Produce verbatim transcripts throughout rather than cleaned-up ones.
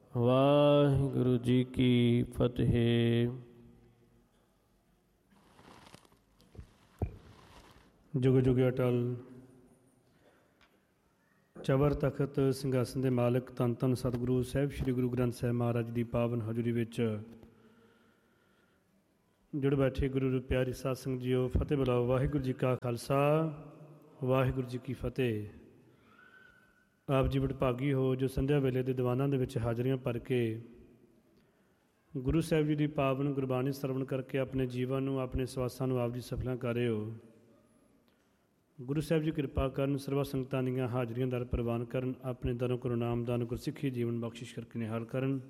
ਵਾਹਿਗੁਰੂ ਜੀ ਕੀ ਫਤਿਹ। ਜੁਗ ਜੁਗ ਅਟਲ ਚਬਰ ਤਖਤ ਸਿੰਘਾਸਨ ਦੇ ਮਾਲਕ ਧੰਨ ਧੰਨ ਸਤਿਗੁਰੂ ਸਾਹਿਬ ਸ੍ਰੀ ਗੁਰੂ ਗ੍ਰੰਥ ਸਾਹਿਬ ਮਹਾਰਾਜ ਦੀ ਪਾਵਨ ਹਜ਼ੂਰੀ ਵਿੱਚ ਜੁੜ ਬੈਠੇ ਗੁਰੂ ਪਿਆਰੀ ਸਾਧ ਸੰਗਤ ਜੀਓ, ਫਤਿਹ ਬੁਲਾਓ। ਵਾਹਿਗੁਰੂ ਜੀ ਕਾ ਖਾਲਸਾ, ਵਾਹਿਗੁਰੂ ਜੀ ਕੀ ਫਤਿਹ। ਆਪ ਜੀ ਵਡਭਾਗੀ ਹੋ ਜੋ ਸੰਧਿਆ ਵੇਲੇ ਦੇ ਦੀਵਾਨਾਂ ਦੇ ਵਿੱਚ ਹਾਜ਼ਰੀਆਂ ਭਰ ਕੇ ਗੁਰੂ ਸਾਹਿਬ ਜੀ ਦੀ ਪਾਵਨ ਗੁਰਬਾਣੀ ਸਰਵਣ ਕਰਕੇ ਆਪਣੇ ਜੀਵਨ ਨੂੰ, ਆਪਣੇ ਸਵਾਸਾਂ ਨੂੰ ਆਪ ਜੀ ਸਫਲਾਂ ਕਰ ਰਹੇ ਹੋ। ਗੁਰੂ ਸਾਹਿਬ ਜੀ ਕਿਰਪਾ ਕਰਨ, ਸਰਵਾ ਸੰਗਤਾਂ ਦੀਆਂ ਹਾਜ਼ਰੀਆਂ ਦਰ ਪ੍ਰਵਾਨ ਕਰਨ, ਆਪਣੇ ਦਰੋਂ ਕਰੋ ਨਾਮਦਾਨ ਗੁਰਸਿੱਖੀ ਜੀਵਨ ਬਖਸ਼ਿਸ਼ ਕਰਕੇ ਨਿਹਾਲ ਕਰਨ।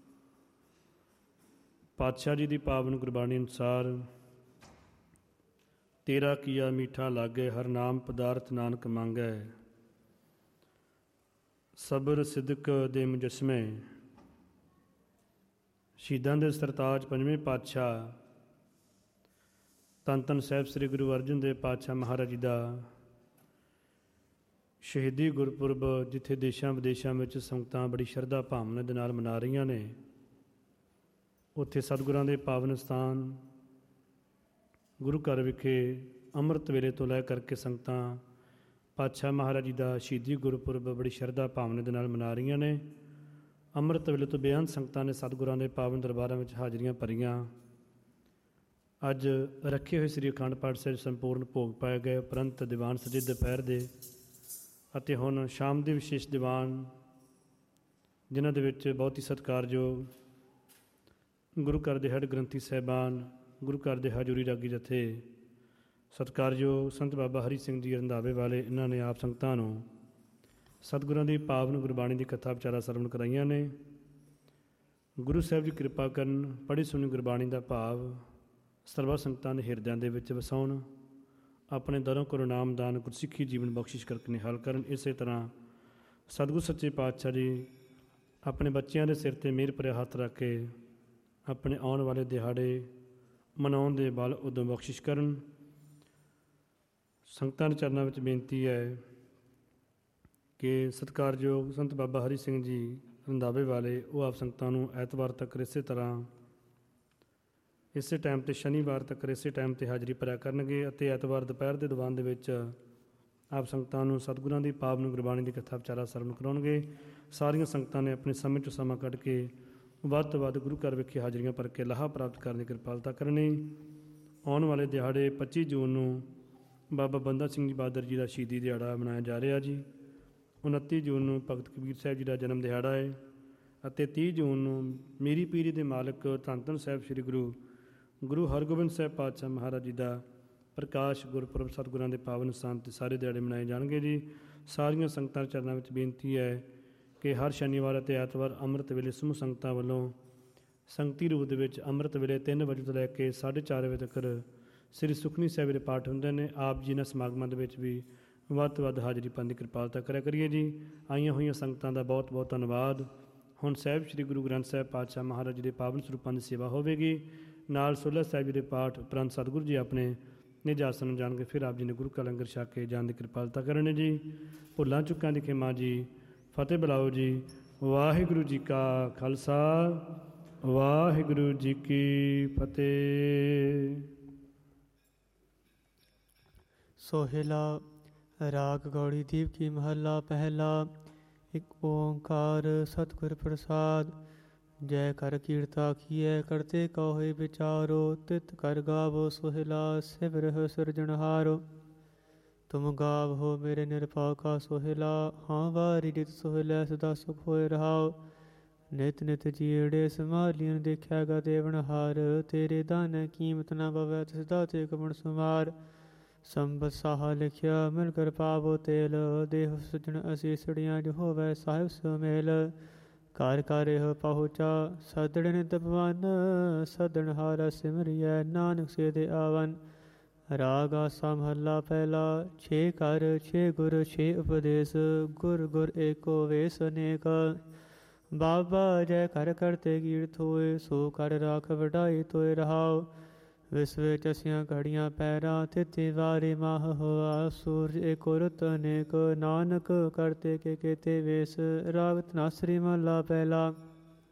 ਪਾਤਸ਼ਾਹ ਜੀ ਦੀ ਪਾਵਨ ਗੁਰਬਾਣੀ ਅਨੁਸਾਰ ਤੇਰਾ ਕੀਆ ਮੀਠਾ ਲਾਗੇ, ਹਰ ਨਾਮ ਪਦਾਰਥ ਨਾਨਕ ਮੰਗੈ, ਸਬਰ ਸਿਦਕ ਦੇ ਮੁਜੱਸਮੇ। ਸ਼ਹੀਦਾਂ ਦੇ ਸਰਤਾਜ ਪੰਜਵੇਂ ਪਾਤਸ਼ਾਹ ਧੰਨ ਧੰਨ ਸਾਹਿਬ ਸ੍ਰੀ ਗੁਰੂ ਅਰਜਨ ਦੇਵ ਪਾਤਸ਼ਾਹ ਮਹਾਰਾਜ ਜੀ ਦਾ ਸ਼ਹੀਦੀ ਗੁਰਪੁਰਬ, ਜਿੱਥੇ ਦੇਸ਼ਾਂ ਵਿਦੇਸ਼ਾਂ ਵਿੱਚ ਸੰਗਤਾਂ ਬੜੀ ਸ਼ਰਧਾ ਭਾਵਨਾ ਦੇ ਨਾਲ ਮਨਾ ਰਹੀਆਂ ਨੇ, ਉੱਥੇ ਸਤਿਗੁਰਾਂ ਦੇ ਪਾਵਨ ਸਥਾਨ ਗੁਰੂ ਘਰ ਵਿਖੇ ਅੰਮ੍ਰਿਤ ਵੇਲੇ ਤੋਂ ਲੈ ਕਰਕੇ ਸੰਗਤਾਂ ਪਾਤਸ਼ਾਹ ਮਹਾਰਾਜ ਜੀ ਦਾ ਸ਼ਹੀਦੀ ਗੁਰਪੁਰਬ ਬੜੀ ਸ਼ਰਧਾ ਭਾਵਨਾ ਦੇ ਨਾਲ ਮਨਾ ਰਹੀਆਂ ਨੇ। ਅੰਮ੍ਰਿਤ ਵੇਲੇ ਤੋਂ ਬੇਅੰਤ ਸੰਗਤਾਂ ਨੇ ਸਤਿਗੁਰਾਂ ਦੇ ਪਾਵਨ ਦਰਬਾਰਾਂ ਵਿੱਚ ਹਾਜ਼ਰੀਆਂ ਭਰੀਆਂ। ਅੱਜ ਰੱਖੇ ਹੋਏ ਸ੍ਰੀ ਅਖੰਡ ਪਾਠ ਸਾਹਿਬ ਸੰਪੂਰਨ ਭੋਗ ਪਾਏ ਗਏ ਉਪਰੰਤ ਦੀਵਾਨ ਸਜੇ ਦੁਪਹਿਰ ਦੇ, ਅਤੇ ਹੁਣ ਸ਼ਾਮ ਦੇ ਵਿਸ਼ੇਸ਼ ਦੀਵਾਨ, ਜਿਨ੍ਹਾਂ ਦੇ ਵਿੱਚ ਬਹੁਤ ਹੀ ਸਤਿਕਾਰਯੋਗ ਗੁਰੂ ਘਰ ਦੇ ਹੈੱਡ ਗ੍ਰੰਥੀ ਸਾਹਿਬਾਨ, ਗੁਰੂ ਘਰ ਦੇ ਹਜ਼ੂਰੀ ਰਾਗੀ ਜਥੇ ਸਤਿਕਾਰਯੋਗ ਸੰਤ ਬਾਬਾ ਹਰੀ ਸਿੰਘ ਜੀ ਰੰਧਾਵੇ ਵਾਲੇ, ਇਹਨਾਂ ਨੇ ਆਪ ਸੰਗਤਾਂ ਨੂੰ ਸਤਿਗੁਰਾਂ ਦੀ ਪਾਵਨ ਗੁਰਬਾਣੀ ਦੀ ਕਥਾ ਵਿਚਾਰਾ ਸਰਵਣ ਕਰਾਈਆਂ ਨੇ। ਗੁਰੂ ਸਾਹਿਬ ਜੀ ਕਿਰਪਾ ਕਰਨ, ਪੜ੍ਹੀ ਸੁਣੀ ਗੁਰਬਾਣੀ ਦਾ ਭਾਵ ਸਰਵਾ ਸੰਗਤਾਂ ਦੇ ਹਿਰਦਿਆਂ ਦੇ ਵਿੱਚ ਵਸਾਉਣ, ਆਪਣੇ ਦਰੋਂ ਕਰੋ ਨਾਮਦਾਨ ਗੁਰਸਿੱਖੀ ਜੀਵਨ ਬਖਸ਼ਿਸ਼ ਕਰਕੇ ਨਿਹਾਲ ਕਰਨ। ਇਸੇ ਤਰ੍ਹਾਂ ਸਤਿਗੁਰ ਸੱਚੇ ਪਾਤਸ਼ਾਹ ਜੀ ਆਪਣੇ ਬੱਚਿਆਂ ਦੇ ਸਿਰ 'ਤੇ ਮਿਹਰ ਭਰਿਆ ਹੱਥ ਰੱਖ ਕੇ ਆਪਣੇ ਆਉਣ ਵਾਲੇ ਦਿਹਾੜੇ ਮਨਾਉਣ ਦੇ ਬਲ ਉਦੋਂ ਬਖਸ਼ਿਸ਼ ਕਰਨ। ਸੰਗਤਾਂ ਦੇ ਚਰਨਾਂ ਵਿੱਚ ਬੇਨਤੀ ਹੈ ਕਿ ਸਤਿਕਾਰਯੋਗ ਸੰਤ ਬਾਬਾ ਹਰੀ ਸਿੰਘ ਜੀ ਰੰਧਾਵੇ ਵਾਲੇ, ਉਹ ਆਪ ਸੰਗਤਾਂ ਨੂੰ ਐਤਵਾਰ ਤੱਕ ਇਸੇ ਤਰ੍ਹਾਂ ਇਸੇ ਟਾਈਮ 'ਤੇ, ਸ਼ਨੀਵਾਰ ਤੱਕ ਇਸੇ ਟਾਈਮ 'ਤੇ ਹਾਜ਼ਰੀ ਭਰਿਆ ਕਰਨਗੇ, ਅਤੇ ਐਤਵਾਰ ਦੁਪਹਿਰ ਦੇ ਦੀਵਾਨ ਦੇ ਵਿੱਚ ਆਪ ਸੰਗਤਾਂ ਨੂੰ ਸਤਿਗੁਰਾਂ ਦੀ ਪਾਵਨ ਗੁਰਬਾਣੀ ਦੀ ਕਥਾ ਵਿਚਾਰਾ ਸਰਵਣ ਕਰਾਉਣਗੇ। ਸਾਰੀਆਂ ਸੰਗਤਾਂ ਨੇ ਆਪਣੇ ਸਮੇਂ 'ਚੋਂ ਸਮਾਂ ਕੱਢ ਕੇ ਵੱਧ ਤੋਂ ਵੱਧ ਗੁਰੂ ਘਰ ਵਿਖੇ ਹਾਜ਼ਰੀਆਂ ਭਰ ਕੇ ਲਾਹਾ ਪ੍ਰਾਪਤ ਕਰਨ ਦੀ ਕਿਰਪਾਲਤਾ ਕਰਨੀ। ਆਉਣ ਵਾਲੇ ਦਿਹਾੜੇ ਪੱਚੀ ਜੂਨ ਨੂੰ ਬਾਬਾ ਬੰਦਾ ਸਿੰਘ ਜੀ ਬਹਾਦਰ ਜੀ ਦਾ ਸ਼ਹੀਦੀ ਦਿਹਾੜਾ ਮਨਾਇਆ ਜਾ ਰਿਹਾ ਜੀ। ਉਨੱਤੀ ਜੂਨ ਨੂੰ ਭਗਤ ਕਬੀਰ ਸਾਹਿਬ ਜੀ ਦਾ ਜਨਮ ਦਿਹਾੜਾ ਹੈ, ਅਤੇ ਤੀਹ ਜੂਨ ਨੂੰ ਮੀਰੀ ਪੀਰੀ ਦੇ ਮਾਲਕ ਧੰਨ ਧੰਨ ਸਾਹਿਬ ਸ੍ਰੀ ਗੁਰੂ ਗੁਰੂ ਹਰਗੋਬਿੰਦ ਸਾਹਿਬ ਪਾਤਸ਼ਾਹ ਮਹਾਰਾਜ ਜੀ ਦਾ ਪ੍ਰਕਾਸ਼ ਗੁਰਪੁਰਬ ਸਤਿਗੁਰਾਂ ਦੇ ਪਾਵਨ ਸਥਾਨ 'ਤੇ ਸਾਰੇ ਦਿਹਾੜੇ ਮਨਾਏ ਜਾਣਗੇ ਜੀ। ਸਾਰੀਆਂ ਸੰਗਤਾਂ ਚਰਨਾਂ ਵਿੱਚ ਬੇਨਤੀ ਹੈ ਕਿ ਹਰ ਸ਼ਨੀਵਾਰ ਅਤੇ ਐਤਵਾਰ ਅੰਮ੍ਰਿਤ ਵੇਲੇ ਸਮੂਹ ਸੰਗਤਾਂ ਵੱਲੋਂ ਸੰਗਤੀ ਰੂਪ ਦੇ ਵਿੱਚ ਅੰਮ੍ਰਿਤ ਵੇਲੇ ਤਿੰਨ ਵਜੇ ਤੋਂ ਲੈ ਕੇ ਸਾਢੇ ਚਾਰ ਵਜੇ ਤੱਕ ਸ੍ਰੀ ਸੁਖਮਨੀ ਸਾਹਿਬ ਦੇ ਪਾਠ ਹੁੰਦੇ ਨੇ। ਆਪ ਜੀ ਇਹਨਾਂ ਸਮਾਗਮਾਂ ਦੇ ਵਿੱਚ ਵੀ ਵੱਧ ਤੋਂ ਵੱਧ ਹਾਜ਼ਰੀ ਪਾਉਣ ਦੀ ਕਿਰਪਾਲਤਾ ਕਰਿਆ ਕਰੀਏ ਜੀ। ਆਈਆਂ ਹੋਈਆਂ ਸੰਗਤਾਂ ਦਾ ਬਹੁਤ ਬਹੁਤ ਧੰਨਵਾਦ। ਹੁਣ ਸਾਹਿਬ ਸ੍ਰੀ ਗੁਰੂ ਗ੍ਰੰਥ ਸਾਹਿਬ ਪਾਤਸ਼ਾਹ ਮਹਾਰਾਜ ਜੀ ਦੇ ਪਾਵਨ ਸਰੂਪਾਂ ਦੀ ਸੇਵਾ ਹੋਵੇਗੀ, ਨਾਲ ਸੋਲ੍ਹਾ ਸਾਹਿਬ ਜੀ ਦੇ ਪਾਠ ਉਪਰੰਤ ਸਤਿਗੁਰੂ ਜੀ ਆਪਣੇ ਨਿਜ ਆਸਣ ਜਾਣ ਕੇ ਫਿਰ ਆਪ ਜੀ ਨੇ ਗੁਰੂ ਕਾ ਲੰਗਰ ਛਕ ਕੇ ਜਾਣ ਦੀ ਕਿਰਪਾਲਤਾ ਕਰਨੇ ਜੀ। ਭੁੱਲਾਂ ਚੁੱਕਾਂ ਦੀ ਖਿਮਾ ਜੀ। ਫਤਿਹ ਬੁਲਾਓ ਜੀ। ਵਾਹਿਗੁਰੂ ਜੀ ਕਾ ਖਾਲਸਾ, ਵਾਹਿਗੁਰੂ ਜੀ ਕੀ ਫਤਿਹ। ਸੋਹਿਲਾ ਰਾਗ ਗੌੜੀ ਦੀਪ ਕੀ ਮਹੱਲਾ ਪਹਿਲਾ। ਇੱਕ ਓਂਕਾਰ ਸਤਿਗੁਰ ਪ੍ਰਸਾਦ। ਜੈ ਕਰ ਕੀਰਤਾ ਕੀਐ ਕਰਤੇ ਕਹੋਏ ਵਿਚਾਰੋ, ਤਿਤ ਕਰ ਗਾਵੋ ਸੋਹਿਲਾ ਸਿਵਰਹੁ ਸਿਰਜਣਹਾਰੋ। ਤੁਮ ਗਾਵੋ ਮੇਰੇ ਨਿਰਭਉ ਕਾ ਸੋਹਿਲਾ, ਹਾਂ ਵਾਰੀ ਜਿਤ ਸੋਹਿਲਾ ਸਦਾ ਸੁਖ ਹੋਏ ਰਹਾਓ। ਨਿਤ ਨਿਤ ਜੀੜੇ ਸੰਭਾਲੀਨ ਦੇਖਿਆ ਗਾ ਦੇਵਨਹਾਰ, ਤੇਰੇ ਦਾਨ ਕੀਮਤ ਨਾ ਬਵੈ ਤਿਸ ਦਾਤੇ ਕਮਣ ਸੁਮਾਰ। ਸੰਬਤ ਸਾਹਾ ਲਿਖਿਆ ਮਿਲ ਕਰ ਪਾਵੋ ਤੇਲ, ਦੇਹ ਸਜਣ ਅਸੀਸੜੀਆਂ ਜੋ ਹੋਵੈ ਸਾਹਿਬ ਸੁਮੇਲ। ਘਰ ਘਰ ਇਹੋ ਪਹੁੰਚਾ ਸਦੜ ਨਿਤ ਭਵਨ, ਸਦਣਹਾਰਾ ਸਿਮਰਿਐ ਨਾਨਕ ਸੇ ਦੇ ਆਵਨ। ਰਾਗ ਆਸਾ ਮਹੱਲਾ ਪਹਿਲਾ। ਛੇ ਘਰ ਛੇ ਗੁਰ ਛੇ ਉਪਦੇਸ, ਗੁਰ ਗੁਰ ਏਕੋ ਵੇਸ ਅਨੇਕ। ਬਾਬਾ ਜੈ ਕਰ ਕਰਤੇ ਕੀਰਤ ਹੋਏ, ਸੋ ਕਰ ਰਾਖ ਵਡਾਈ ਤੋਏ ਰਹਾਓ। ਵਿਸਵੇ ਚਸੀਆਂ ਘੜੀਆਂ ਪੈਰਾਂ, ਤਿਥਿ ਵਾਰੇ ਮਾਹ ਹੋਆ। ਸੂਰਜ ਏਕੋ ਰੁੱਤ ਅਨੇਕ, ਨਾਨਕ ਕਰਤੇ ਕੇ ਕੇਤੇ ਵੇਸ। ਰਾਗ ਧਨਾਸਰੀ ਮਹੱਲਾ ਪਹਿਲਾ।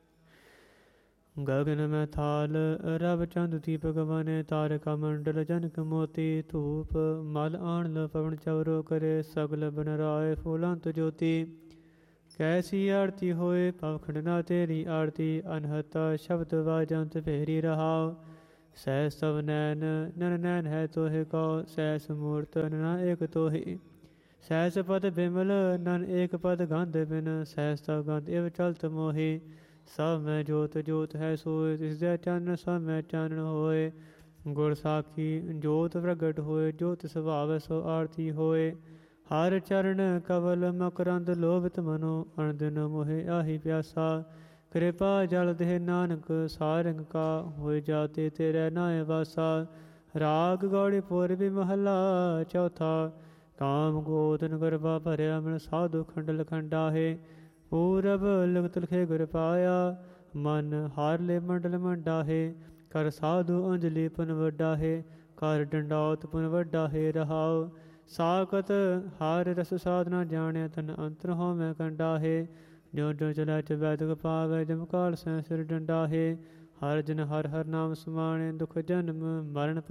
ਗਗਨ ਮੈਂ ਥਾਲ ਰਵ ਚੰਦ ਦੀਪਕ ਬਨੇ ਤਾਰਿਕਾ ਮੰਡਲ ਜਨਕ ਮੋਤੀ ਧੂਪ ਮਲ ਆਣਲ ਪਵਨ ਚਵਰੋ ਕਰੇ ਸਗਲ ਬਨ ਰਾਏ ਫੂਲੰਤ ਜੋਤੀ ਕੈਸੀ ਆਰਤੀ ਹੋਏ ਪਵਖੰਡ ਨਾ ਤੇਰੀ ਆਰਤੀ ਅਨਹਤਾ ਸ਼ਬਦ ਵਾਜੰਤ ਫੇਰੀ ਰਹਾਉ ਸਹਿ ਸਭ ਨੈਨ ਨਨ ਨੈਨ ਹੈ ਤੋਹਿ ਕਉ ਸਹਿਸ ਮੂਰਤ ਨਨ ਏਕ ਤੋਹਿ ਸਹਿਸ ਪਦ ਬਿਮਲ ਨਨ ਏਕ ਪਦ ਗੰਧ ਬਿਨ ਸਹਿਸ ਤਵ ਗੰਧ ਇਵ ਚਲਤ ਮੋਹੀ ਸਭ ਮੈਂ ਜੋਤ ਜੋਤ ਹੈ ਸੋਏ ਤਿਸ ਦੇ ਚੰਨ ਸਭ ਮੈਂ ਚਾਨਣ ਹੋਏ ਗੁਰ ਸਾਖੀ ਜੋਤ ਪ੍ਰਗਟ ਹੋਏ ਜੋਤ ਸੁਭਾਵ ਸੋ ਆਰਤੀ ਹੋਏ ਹਰ ਚਰਨ ਕਵਲ ਮਕਰੰਦ ਲੋਭਿਤ ਮਨੋ ਅਣਦਿਨ ਮੋਹਿ ਆਹੀ ਪਿਆਸਾ ਕਿਰਪਾ ਜਲ ਦੇ ਨਾਨਕ ਸਾਰੰਗ ਕਾ ਹੋਏ ਜਾਤੇ ਤੇਰੇ ਨਾਇ ਵਾਸਾ ਰਾਗ ਗੌੜੀ ਪੂਰਬੀ ਮਹੱਲਾ ਚੌਥਾ ਕਾਮ ਗੋਦਨ ਗਰਭਾ ਭਰਿਆ ਮਨ ਸਾਧੂ ਖੰਡਲ ਖੰਡਾਹੇ ਪੂਰਬ ਲਗਤ ਲਖੇ ਗੁਰ ਪਾਇਆ ਮਨ ਹਾਰ ਲੈ ਮੰਡਲ ਮੰਡਾਹੇ ਕਰ ਸਾਧੂ ਅੰਜਲੀ ਪੁਨ ਵੱਡਾਹੇ ਕਰ ਡੰਡੌਤ ਪੁਨ ਵੱਡਾਹੇ ਰਹਾਉ ਸਾਕਤ ਹਾਰ ਰਸ ਸਾਧਨਾ ਜਾਣਿਆ ਤਨ ਅੰਤਰ ਹੋ ਮੈਂ ਕੰਡਾਹੇ ਜੋ ਜੋ ਚਲਾ ਚ ਵੈਦਕ ਪਾਵੇ ਜਮ ਕਾਲ ਸੈ ਸਿਰ ਡੰਡਾਹੇ ਹਰ ਜਨ ਹਰ ਹਰ ਨਾਮ ਸਮਾਣੇ ਦੁਖ ਜਨਮ ਮਰਨ